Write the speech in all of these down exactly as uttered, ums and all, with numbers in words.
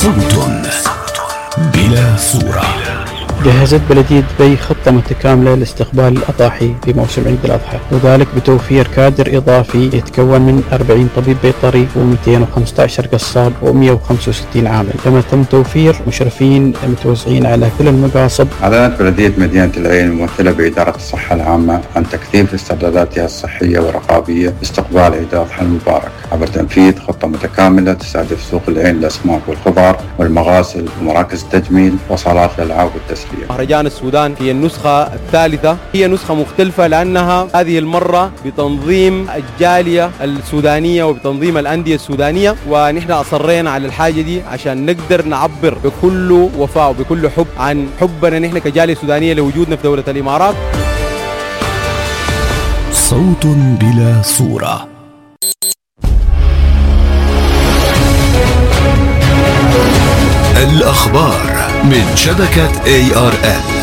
صوت بلا صورة. جهزت بلدية دبي خطة متكاملة لاستقبال الأضاحي في موسم عيد الأضحى، وذلك بتوفير كادر إضافي يتكون من أربعين طبيب بيطري ومئتين وخمسة عشر قصاب ومئة وخمسة وستين عامل، كما تم توفير مشرفين متوزعين على كل المقاصد. أعلنت بلدية مدينة العين الممثلة بإدارة الصحة العامة عن تكثيف استعداداتها الصحية والرقابية لاستقبال عيد الأضحى المبارك عبر تنفيذ خطة متكاملة تستهدف سوق العين للأسماك والخضار والمغاسل ومراكز التجميل وصالات الألعاب والتسلية. مهرجان السودان هي النسخة الثالثة، هي نسخة مختلفة لأنها هذه المرة بتنظيم الجالية السودانية وبتنظيم الأندية السودانية، ونحن أصرينا على الحاجة دي عشان نقدر نعبر بكل وفاء وبكل حب عن حبنا نحن كجالية سودانية لوجودنا في دولة الإمارات. صوت بلا صورة. الأخبار من شبكة إيه آر إل.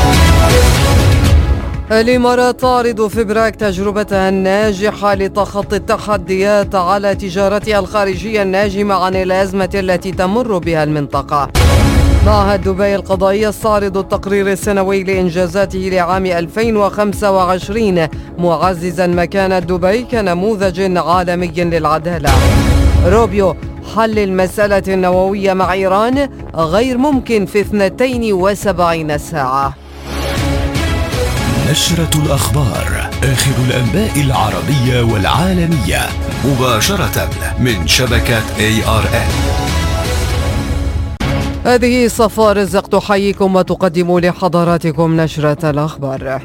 الإمارات تعرض في براك تجربتها الناجحة لتخطي التحديات على تجارتها الخارجية الناجمة عن الأزمة التي تمر بها المنطقة. معهد دبي القضائي يستعرض التقرير السنوي لإنجازاته لعام ألفين وخمسة وعشرين، معززا مكانة دبي كنموذج عالمي للعدالة. روبيو: حل المسألة النووية مع إيران غير ممكن في اثنتين وسبعين ساعة. نشرة الأخبار، آخر الأنباء العربية والعالمية مباشرة من شبكة إيه آر إل. هذه صفاء رزق تحييكم وتقدم لحضراتكم نشرة الأخبار.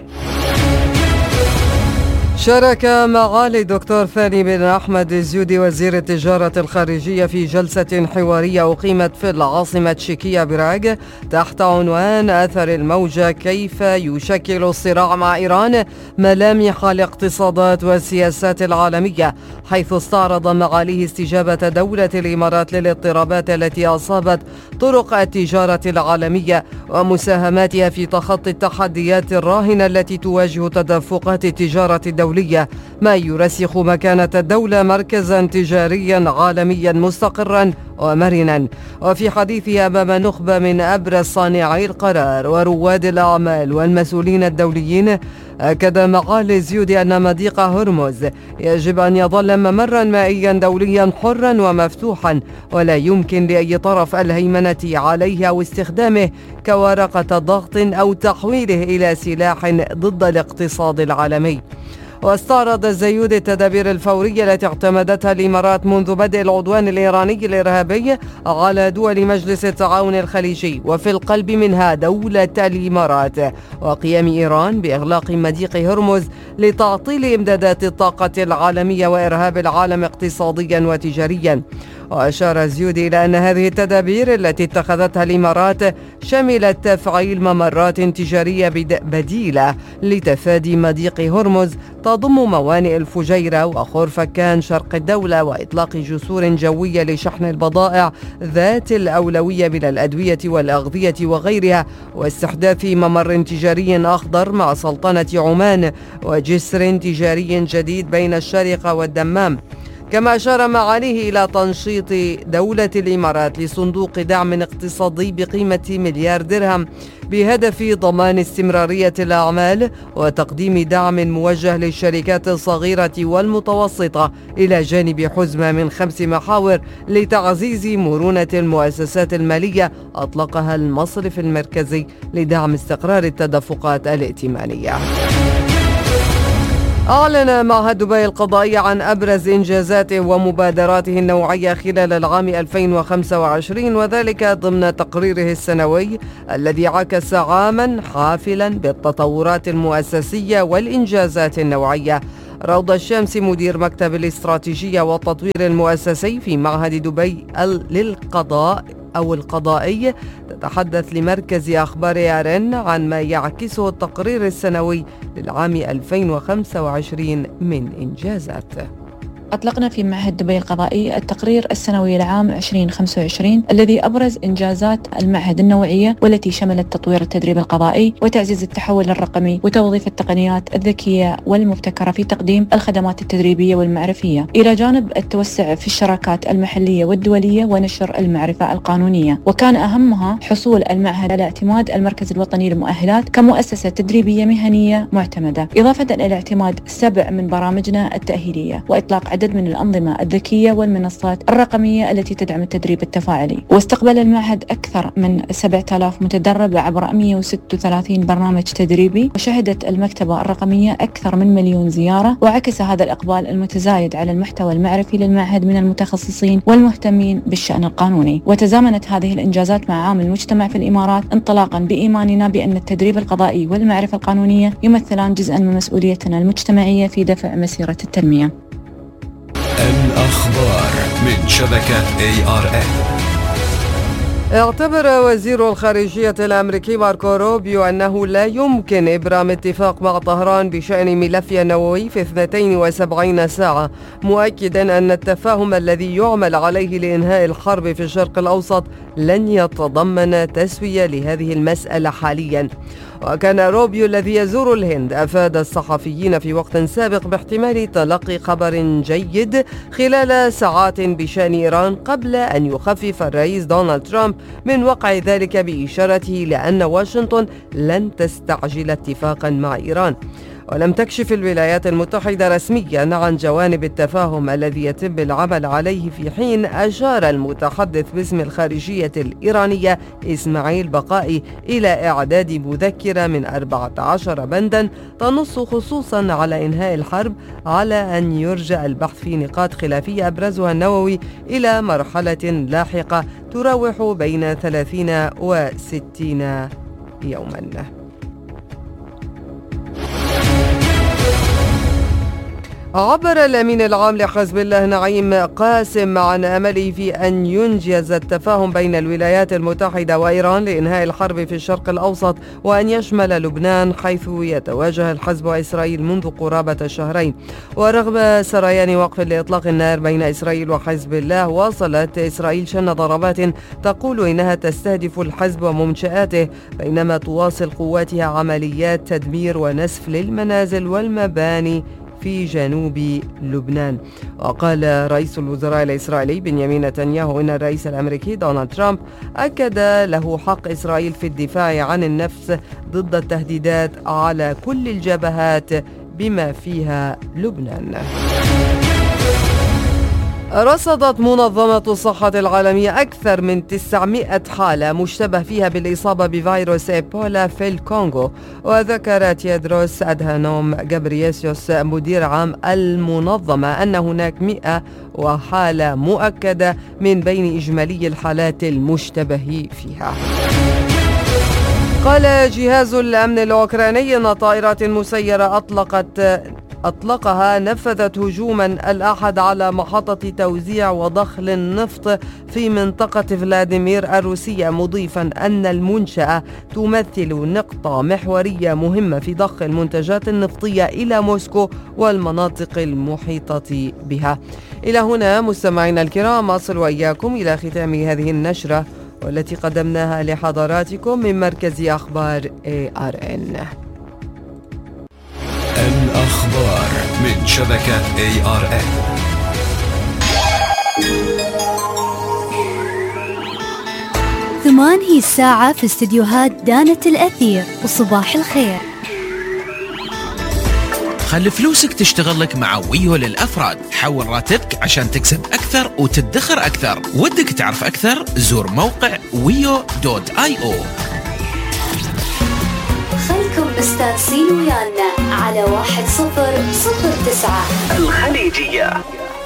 شارك معالي الدكتور ثاني بن أحمد الزيودي وزير التجارة الخارجية في جلسة حوارية أقيمت في العاصمة التشيكية براغ تحت عنوان أثر الموجة، كيف يشكل الصراع مع إيران ملامح الاقتصادات والسياسات العالمية، حيث استعرض معاليه استجابة دولة الإمارات للاضطرابات التي أصابت طرق التجارة العالمية ومساهماتها في تخطي التحديات الراهنة التي تواجه تدفقات التجارة الدولية، ما يرسخ مكانة الدولة مركزا تجاريا عالميا مستقرا ومرنا. وفي حديثه أمام نخبة من أبرز صانعي القرار ورواد الأعمال والمسؤولين الدوليين، أكد معالي الزيودي أن مضيق هرمز يجب أن يظل ممرا مائيا دوليا حرا ومفتوحا، ولا يمكن لأي طرف الهيمنة عليه أو استخدامه كورقة ضغط أو تحويله إلى سلاح ضد الاقتصاد العالمي. واستعرض الزيودي التدابير الفورية التي اعتمدتها الإمارات منذ بدء العدوان الإيراني الإرهابي على دول مجلس التعاون الخليجي، وفي القلب منها دولة الإمارات، وقيام إيران بإغلاق مضيق هرمز لتعطيل إمدادات الطاقة العالمية وإرهاب العالم اقتصاديا وتجاريا. وأشار الزيودي إلى أن هذه التدابير التي اتخذتها الإمارات شملت تفعيل ممرات تجارية بديلة لتفادي مضيق هرمز تضم موانئ الفجيرة وخرفكان شرق الدولة، وإطلاق جسور جوية لشحن البضائع ذات الأولوية من الأدوية والأغذية وغيرها، واستحداث ممر تجاري أخضر مع سلطنة عمان وجسر تجاري جديد بين الشارقة والدمام. كما أشار معاليه إلى تنشيط دولة الإمارات لصندوق دعم اقتصادي بقيمة مليار درهم بهدف ضمان استمرارية الأعمال وتقديم دعم موجه للشركات الصغيرة والمتوسطة، إلى جانب حزمة من خمس محاور لتعزيز مرونة المؤسسات المالية أطلقها المصرف المركزي لدعم استقرار التدفقات الائتمانية. أعلن معهد دبي القضائي عن أبرز إنجازاته ومبادراته النوعية خلال العام ألفين وخمسة وعشرين، وذلك ضمن تقريره السنوي الذي عكس عاما حافلا بالتطورات المؤسسية والإنجازات النوعية. روضة الشمس مدير مكتب الاستراتيجية والتطوير المؤسسي في معهد دبي للقضاء أو القضائي تتحدث لمركز أخبار آرن عن ما يعكسه التقرير السنوي للعام ألفين وخمسة وعشرين من إنجازات. أطلقنا في معهد دبي القضائي التقرير السنوي العام عشرين خمسة وعشرين الذي أبرز إنجازات المعهد النوعية، والتي شملت تطوير التدريب القضائي وتعزيز التحول الرقمي وتوظيف التقنيات الذكية والمبتكرة في تقديم الخدمات التدريبية والمعرفية، إلى جانب التوسع في الشراكات المحلية والدولية ونشر المعرفة القانونية. وكان أهمها حصول المعهد على اعتماد المركز الوطني للمؤهلات كمؤسسة تدريبية مهنية معتمدة، إضافة إلى اعتماد سبع من برامجنا التأهيلية وإطلاق عدد من الأنظمة الذكية والمنصات الرقمية التي تدعم التدريب التفاعلي. واستقبل المعهد أكثر من سبعة آلاف متدرب عبر مئة وستة وثلاثين برنامج تدريبي، وشهدت المكتبة الرقمية أكثر من مليون زيارة. وعكس هذا الإقبال المتزايد على المحتوى المعرفي للمعهد من المتخصصين والمهتمين بالشأن القانوني. وتزامنت هذه الإنجازات مع عام المجتمع في الإمارات، انطلاقا بإيماننا بأن التدريب القضائي والمعرفة القانونية يمثلان جزءا من مسؤوليتنا المجتمعية في دفع مسيرة التنمية. الأخبار من شبكة إيه آر إن. اعتبر وزير الخارجية الأمريكي ماركو روبيو أنه لا يمكن إبرام اتفاق مع طهران بشأن ملفها النووي في اثنتين وسبعين ساعة، مؤكدا أن التفاهم الذي يعمل عليه لإنهاء الحرب في الشرق الأوسط لن يتضمن تسوية لهذه المسألة حاليا. وكان روبيو الذي يزور الهند أفاد الصحفيين في وقت سابق باحتمال تلقي خبر جيد خلال ساعات بشأن إيران، قبل أن يخفف الرئيس دونالد ترامب من وقع ذلك بإشارته لأن واشنطن لن تستعجل اتفاقا مع إيران. ولم تكشف الولايات المتحدة رسميا عن جوانب التفاهم الذي يتم العمل عليه، في حين أشار المتحدث باسم الخارجية الإيرانية إسماعيل بقائي إلى إعداد مذكرة من أربعة عشر بندا تنص خصوصا على إنهاء الحرب، على أن يرجع البحث في نقاط خلافية أبرزها النووي إلى مرحلة لاحقة تراوح بين ثلاثين وستين يوما. عبر الأمين العام لحزب الله نعيم قاسم عن أمله في أن ينجز التفاهم بين الولايات المتحدة وإيران لإنهاء الحرب في الشرق الأوسط، وأن يشمل لبنان حيث يتواجه الحزب وإسرائيل منذ قرابة شهرين. ورغم سريان وقف لإطلاق النار بين إسرائيل وحزب الله، واصلت إسرائيل شن ضربات تقول إنها تستهدف الحزب ومنشآته، بينما تواصل قواتها عمليات تدمير ونسف للمنازل والمباني في جنوب لبنان. وقال رئيس الوزراء الإسرائيلي بنيامين نتنياهو إن الرئيس الأمريكي دونالد ترامب أكد له حق إسرائيل في الدفاع عن النفس ضد التهديدات على كل الجبهات بما فيها لبنان. رصدت منظمة الصحة العالمية أكثر من تسعمائة حالة مشتبه فيها بالإصابة بفيروس إيبولا في الكونغو. وذكر تيدروس أدهانوم غابرييسوس مدير عام المنظمة أن هناك مئة وحالة مؤكدة من بين إجمالي الحالات المشتبه فيها. قال جهاز الأمن الأوكراني أن طائرات مسيرة أطلقت أطلقها نفذت هجوما الأحد على محطة توزيع وضخ النفط في منطقة فلاديمير الروسية، مضيفا أن المنشأة تمثل نقطة محورية مهمة في ضخ المنتجات النفطية إلى موسكو والمناطق المحيطة بها. إلى هنا مستمعينا الكرام أصل وإياكم إلى ختام هذه النشرة، والتي قدمناها لحضراتكم من مركز أخبار إيه آر إن. الأخبار من شبكة إيه آر إن. ثمان هي الساعة في استديوهات دانة الأثير، وصباح الخير. خلي فلوسك تشتغل لك مع ويو للأفراد. حول راتبك عشان تكسب أكثر وتدخر أكثر. ودك تعرف أكثر؟ زور موقع ويو دوت آي أو. خلكم مستانسين ويانا على واحد صفر صفر تسعة الخليجية.